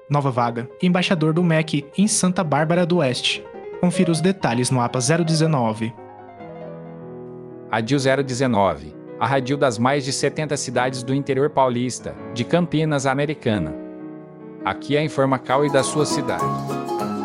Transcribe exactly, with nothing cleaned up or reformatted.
Nova vaga. Embaixador do M E C em Santa Bárbara do Oeste. Confira os detalhes no A P A zero dezenove. Radil zero dezenove. A radil das mais de setenta cidades do interior paulista, de Campinas a Americana. Aqui é a Informacal e da sua cidade.